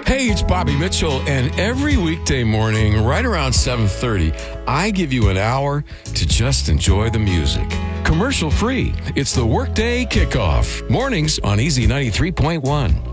Hey, it's Bobby Mitchell, and every weekday morning, right around 7:30, I give you an hour to just enjoy the music. Commercial free. It's the Workday Kickoff. Mornings on Easy 93.1.